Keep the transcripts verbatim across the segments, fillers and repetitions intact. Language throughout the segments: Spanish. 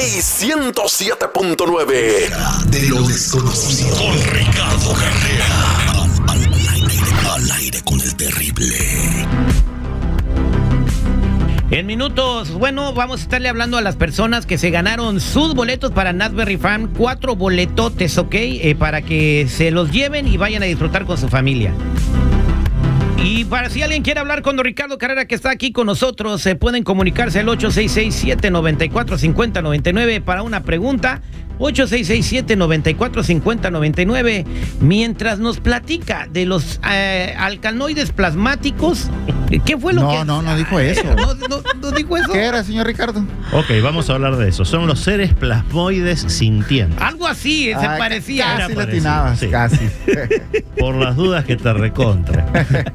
Play ciento siete punto nueve. De lo desconocido. Con Ricardo Carrera. Al, al, al, aire, al aire con el terrible. En minutos, bueno, vamos a estarle hablando a las personas que se ganaron sus boletos para Knott's Farm. Cuatro boletotes, ¿ok? Eh, para que se los lleven y vayan a disfrutar con su familia. Y para si alguien quiere hablar con don Ricardo Carrera, que está aquí con nosotros, se pueden comunicarse al ocho seis seis, siete nueve cuatro, cinco cero nueve nueve para una pregunta. ocho seis seis, siete nueve cuatro, cinco cero nueve nueve. Mientras nos platica de los eh, alcaloides plasmáticos. ¿Qué fue lo no, que...? No, no, no dijo eso. ¿No, no, no dijo eso? ¿Qué era, señor Ricardo? Ok, vamos a hablar de eso. Son los seres plasmoides sintientes. Algo así, se ah, parecía. Casi latinabas, sí. Casi. Por las dudas que te recontra.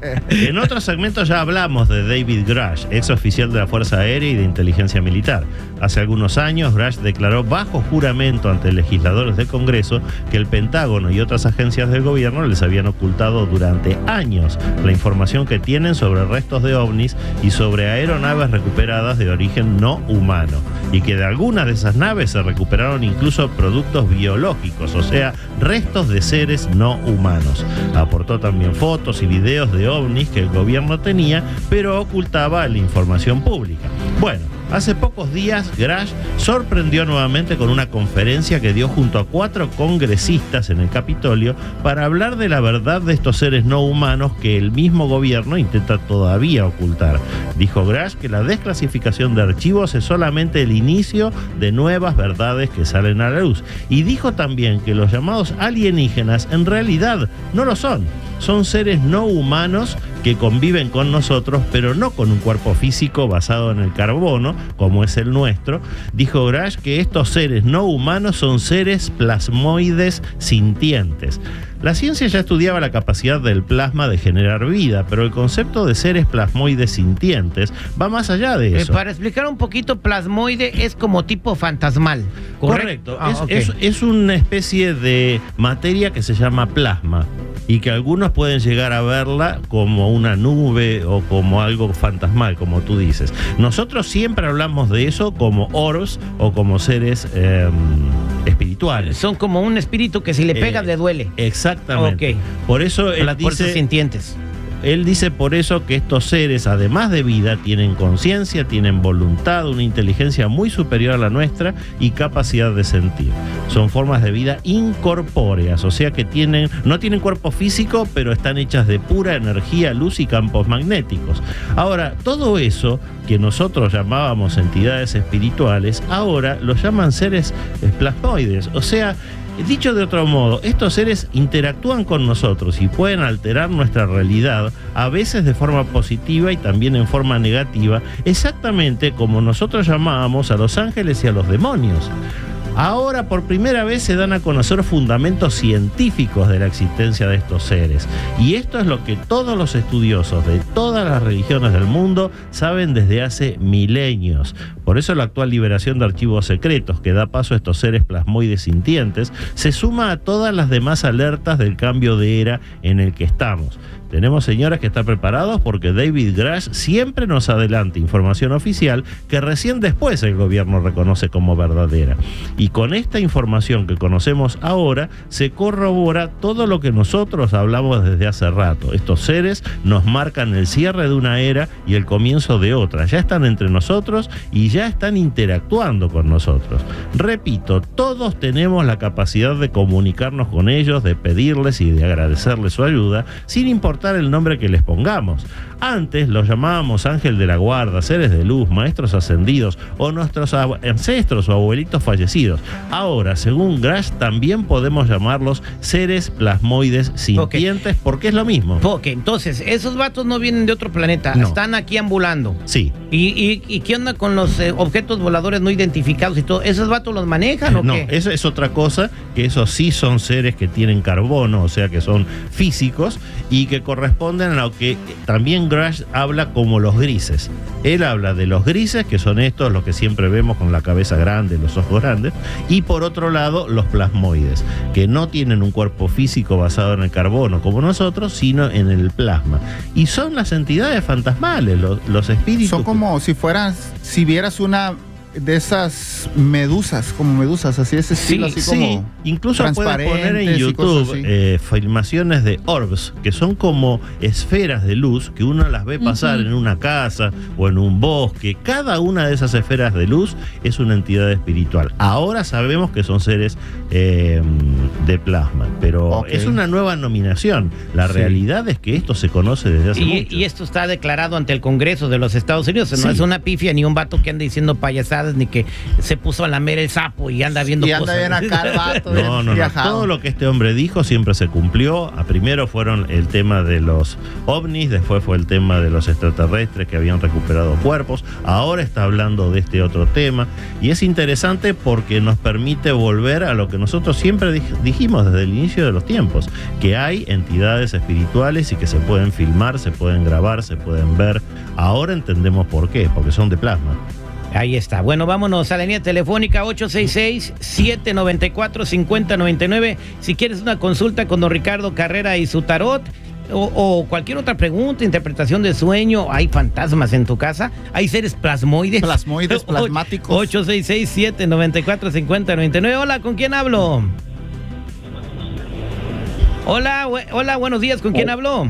En otros segmentos ya hablamos de David Grush, ex oficial de la Fuerza Aérea y de Inteligencia Militar. Hace algunos años, Grush declaró bajo juramento ante legisladores del Congreso que el Pentágono y otras agencias del gobierno les habían ocultado durante años la información que tienen sobre restos de ovnis y sobre aeronaves recuperadas de origen no humano, y que de algunas de esas naves se recuperaron incluso productos biológicos, o sea, restos de seres no humanos. Aportó también fotos y videos de ovnis que el gobierno tenía, pero ocultaba la información pública. Bueno, hace pocos días, Grush sorprendió nuevamente con una conferencia que dio junto a cuatro congresistas en el Capitolio para hablar de la verdad de estos seres no humanos que el mismo gobierno intenta todavía ocultar. Dijo Grush que la desclasificación de archivos es solamente el inicio de nuevas verdades que salen a la luz. Y dijo también que los llamados alienígenas en realidad no lo son. Son seres no humanos que conviven con nosotros, pero no con un cuerpo físico basado en el carbono, como es el nuestro. Dijo Grush que estos seres no humanos son seres plasmoides sintientes. La ciencia ya estudiaba la capacidad del plasma de generar vida, pero el concepto de seres plasmoides sintientes va más allá de eso. Eh, para explicar un poquito, plasmoide es como tipo fantasmal, ¿correcto? Correcto. Ah, es, okay. es, es una especie de materia que se llama plasma y que algunos pueden llegar a verla como una nube o como algo fantasmal, como tú dices. Nosotros siempre hablamos de eso como oros o como seres eh, espirituales. Son como un espíritu que si le pegas eh, le duele. Exactamente. Okay. Por eso él las fuerzas dice, sintientes. Él dice por eso que estos seres, además de vida, tienen conciencia, tienen voluntad, una inteligencia muy superior a la nuestra y capacidad de sentir. Son formas de vida incorpóreas, o sea que tienen, no tienen cuerpo físico, pero están hechas de pura energía, luz y campos magnéticos. Ahora, todo eso que nosotros llamábamos entidades espirituales, ahora lo llaman seres plasmoides, o sea, dicho de otro modo, estos seres interactúan con nosotros y pueden alterar nuestra realidad, a veces de forma positiva y también en forma negativa, exactamente como nosotros llamábamos a los ángeles y a los demonios. Ahora por primera vez se dan a conocer fundamentos científicos de la existencia de estos seres. Y esto es lo que todos los estudiosos de todas las religiones del mundo saben desde hace milenios. Por eso la actual liberación de archivos secretos que da paso a estos seres plasmoides sintientes se suma a todas las demás alertas del cambio de era en el que estamos. Tenemos, señoras, que estar preparados porque David Grush siempre nos adelanta información oficial que recién después el gobierno reconoce como verdadera. Y con esta información que conocemos ahora, se corrobora todo lo que nosotros hablamos desde hace rato. Estos seres nos marcan el cierre de una era y el comienzo de otra. Ya están entre nosotros y ya están interactuando con nosotros. Repito, todos tenemos la capacidad de comunicarnos con ellos, de pedirles y de agradecerles su ayuda, sin importar el nombre que les pongamos. Antes los llamábamos ángel de la guarda, seres de luz, maestros ascendidos o nuestros ancestros o abuelitos fallecidos. Ahora, según Grush, también podemos llamarlos seres plasmoides sintientes, okay, porque es lo mismo. Ok, entonces, esos vatos no vienen de otro planeta, no, están aquí ambulando. Sí. ¿Y, y, y qué onda con los eh, objetos voladores no identificados y todo? ¿Esos vatos los manejan o no, qué? No, eso es otra cosa, que esos sí son seres que tienen carbono, o sea que son físicos y que corresponden a lo que también Grush habla como los grises. Él habla de los grises, que son estos, los que siempre vemos con la cabeza grande, los ojos grandes, y por otro lado los plasmoides, que no tienen un cuerpo físico basado en el carbono como nosotros, sino en el plasma. Y son las entidades fantasmales, los, los espíritus. Son como si fueras, si vieras una de esas medusas, como medusas, así ese estilo, Sí, así como Sí, incluso puedes poner en transparentes y cosas YouTube así. eh, filmaciones de orbs, que son como esferas de luz que uno las ve pasar Ujú. en una casa o en un bosque. Cada una de esas esferas de luz es una entidad espiritual. Ahora sabemos que son seres eh, de plasma, pero Ok. es una nueva nominación. La Sí. realidad es que esto se conoce desde hace Y, mucho. y esto está declarado ante el Congreso de los Estados Unidos. No Sí. es una pifia ni un vato que anda diciendo payasadas ni que se puso a lamer el sapo y anda viendo Y anda cosas. bien acá el vato, No, bien no, no. viajado. Todo lo que este hombre dijo siempre se cumplió. A primero fueron el tema de los ovnis, después fue el tema de los extraterrestres que habían recuperado cuerpos. Ahora está hablando de este otro tema. Y es interesante porque nos permite volver a lo que nosotros siempre dij- dijimos desde el inicio de los tiempos, que hay entidades espirituales y que se pueden filmar, se pueden grabar, se pueden ver. Ahora entendemos por qué, porque son de plasma. Ahí está. Bueno, vámonos a la línea telefónica ocho seis seis, siete nueve cuatro, cinco cero nueve nueve. Si quieres una consulta con don Ricardo Carrera y su tarot, o, o cualquier otra pregunta, interpretación de sueño, hay fantasmas en tu casa, hay seres plasmoides. Plasmoides, plasmáticos. ocho seis seis, siete nueve cuatro, cinco cero nueve nueve. Hola, ¿con quién hablo? Hola, bu- hola, buenos días, ¿con quién hablo?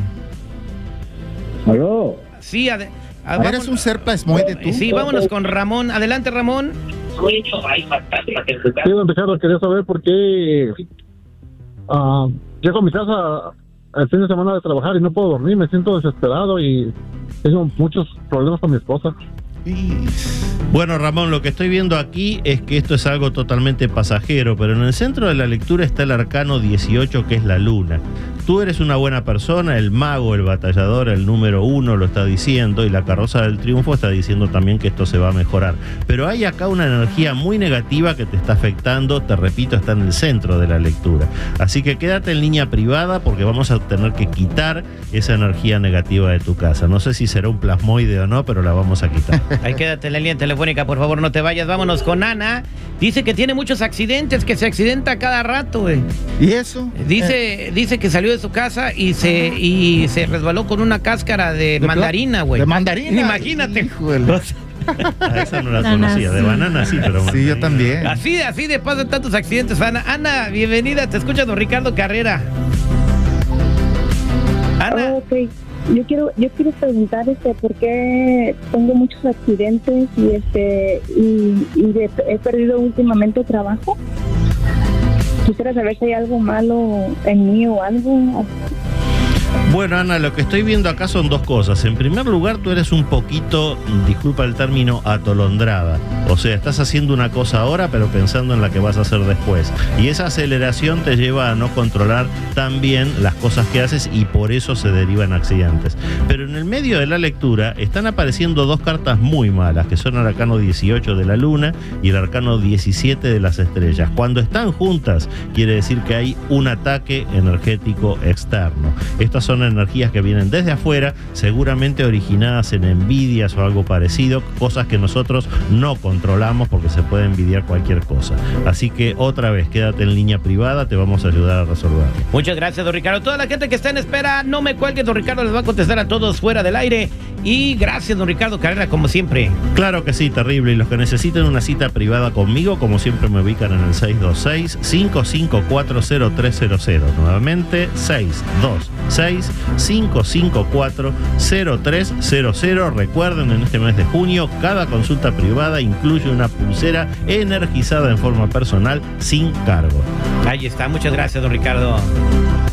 Aló. Sí, ade- a- ¿Eres vámonos- un ser plasmoide tú? Sí, vámonos con Ramón. Adelante, Ramón. Sí, don Ricardo, quería saber por qué ah, llego a mi casa el fin de semana de trabajar y no puedo dormir, me siento desesperado y tengo muchos problemas con mi esposa. Bueno, Ramón, lo que estoy viendo aquí es que esto es algo totalmente pasajero, pero en el centro de la lectura está el arcano dieciocho, que es la luna. Tú eres una buena persona, el mago, el batallador, el número uno lo está diciendo, y la carroza del triunfo está diciendo también que esto se va a mejorar. Pero hay acá una energía muy negativa que te está afectando, te repito, está en el centro de la lectura. Así que quédate en línea privada porque vamos a tener que quitar esa energía negativa de tu casa. No sé si será un plasmoide o no, pero la vamos a quitar. Ahí quédate en la línea telefónica, por favor, no te vayas. Vámonos con Ana. Dice que tiene muchos accidentes, que se accidenta cada rato, güey. ¿Y eso? Dice, dice que salió de su casa y se y se resbaló con una cáscara de, ¿De mandarina, güey. ¿De mandarina? Imagínate. Híjole. A esa no la Banana, conocía, de sí. banana sí, pero Sí, yo mandarina. también. Así de, así de pasan tantos accidentes, Ana. Ana, bienvenida, te escucha don Ricardo Carrera. Ana. Oh, ok. Yo quiero, yo quiero preguntar este por qué tengo muchos accidentes y este y, y de- he perdido últimamente trabajo. Quisiera saber si hay algo malo en mí o algo. Bueno, Ana, lo que estoy viendo acá son dos cosas. En primer lugar, tú eres un poquito, disculpa el término, atolondrada. O sea, estás haciendo una cosa ahora, pero pensando en la que vas a hacer después. Y esa aceleración te lleva a no controlar tan bien las cosas que haces y por eso se derivan accidentes. Pero en el medio de la lectura están apareciendo dos cartas muy malas, que son el arcano dieciocho de la luna y el arcano diecisiete de las estrellas. Cuando están juntas, quiere decir que hay un ataque energético externo. Estas son energías que vienen desde afuera, seguramente originadas en envidias o algo parecido, cosas que nosotros no controlamos porque se puede envidiar cualquier cosa. Así que otra vez, quédate en línea privada, te vamos a ayudar a resolverlo. Muchas gracias, don Ricardo. Toda la gente que está en espera, no me cuelguen, don Ricardo les va a contestar a todos fuera del aire. Y gracias, don Ricardo Carrera, como siempre. Claro que sí, terrible. Y los que necesiten una cita privada conmigo, como siempre, me ubican en el seis dos seis, cinco cinco cuatro, cero tres cero cero. Nuevamente, seis dos seis, cinco cinco cuatro, cero tres cero cero. Recuerden, en este mes de junio, cada consulta privada incluye una pulsera energizada en forma personal sin cargo. Ahí está, muchas gracias, don Ricardo.